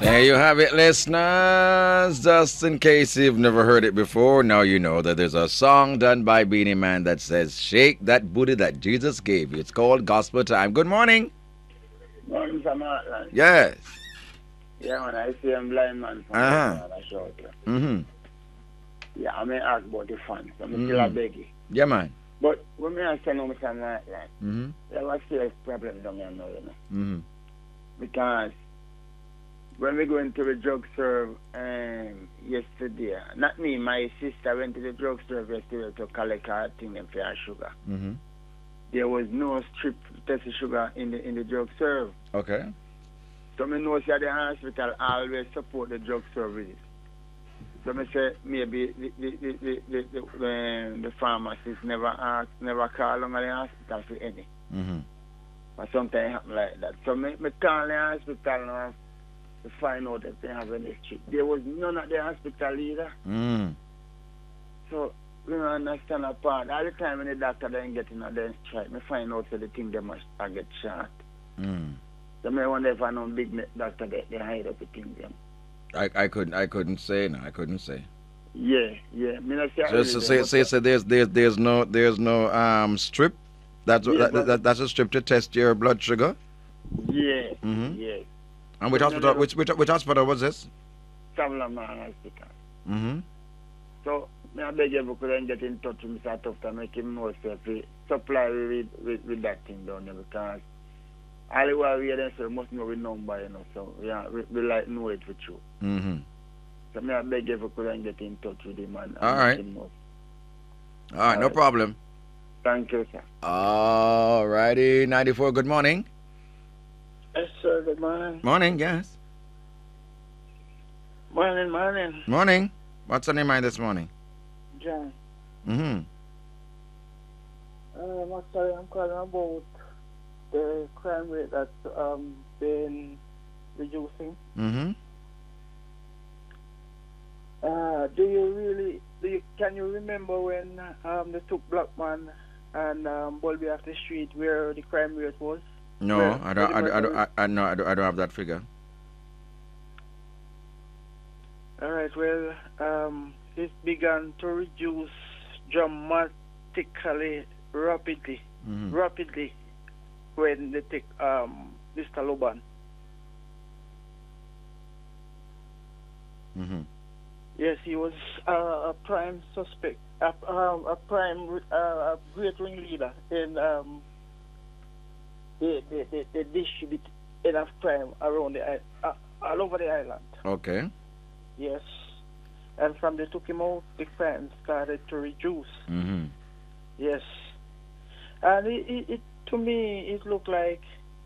There you have it, listeners. Just in case you've never heard it before, now you know that there's a song done by Beanie Man that says, "Shake that booty that Jesus gave you." It's called Gospel Time. Good morning. Morning, from Heartland. Yes. Yeah, man, I see a blind man from the show. Mm-hmm. Yeah, I may ask about the fans. I'm still a beggy. Yeah, man. But when I say no, from Heartland, Mm-hmm. there was serious problem down there now, you know. Mm-hmm. Because when we go into the drug serve yesterday, not me, my sister went to the drug serve yesterday to collect her thing them for her sugar. Mm-hmm. There was no strip test of sugar in the drug serve. Okay. So I know that the hospital always support the drug service. So I say maybe the pharmacist never call on the hospital for any. Mm-hmm. But sometimes it happen like that. So I call the hospital now to find out if they have any strip. There was none at the hospital either. Mm. So we don't understand that part. All the time when the doctor then get in a then strike, I find out that the thing they must get shot. Mm. So I wonder if I know big doctor they hide up the thing them. I couldn't say. No, I couldn't say. Yeah. I mean, I So there's no strip. That's that's a strip to test your blood sugar. Yeah. Mm-hmm. Yeah. And which hospital? Which hospital was this? Savlaman Hospital. Mm-hmm. So I beg you could get in touch with Mr. Tufta, make him know if he supply with that thing down there, because all the while we are there, so we must know the number, you know. So we like know it for you. Mm-hmm. So I beg you could get in touch with him and all right. make him know. All right, no problem. Thank you, sir. All righty, 94. Good morning. Yes, sir. Good morning. Morning. Yes. Morning. Morning. What's on your mind this morning? John. Mm-hmm. I'm calling about the crime rate that's been reducing. Mm-hmm. Can you remember when they took Blackman and Bulby off the street where the crime rate was? No, I don't have that figure. All right. Well, it began to reduce dramatically, rapidly when they take Mr. Loban. Mm-hmm. Yes, he was a prime suspect, a great ringleader in they distribute enough crime around all over the island. Okay. Yes, and from they took him out, the crime started to reduce. Mm-hmm. Yes, and it to me it looked like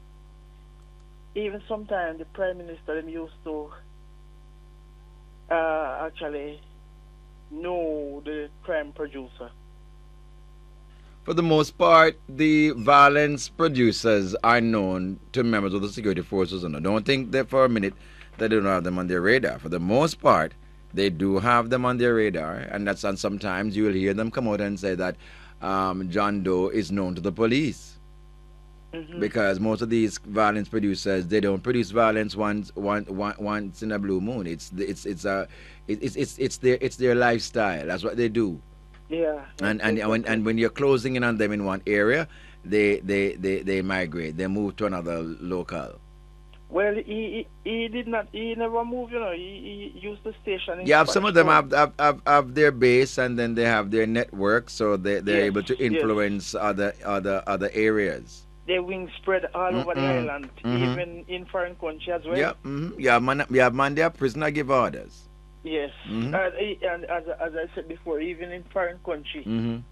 even sometimes the prime minister them used to actually know the crime producer. For the most part, the violence producers are known to members of the security forces, and I don't think that for a minute they don't have them on their radar. For the most part, they do have them on their radar, and sometimes you will hear them come out and say that John Doe is known to the police. Mm-hmm. Because most of these violence producers, they don't produce violence once in a blue moon. It's their lifestyle. That's what they do. Yeah. And when you're closing in on them in one area, they migrate. They move to another local. Well, he never moved. You know, he used the station. Yeah, some of them have their base, and then they have their network, so they're able to influence other areas. Their wings spread all over the island, even in foreign countries as well. Yeah, yeah, man, they are prisoner give orders. Yes, and as I said before, even in foreign countries,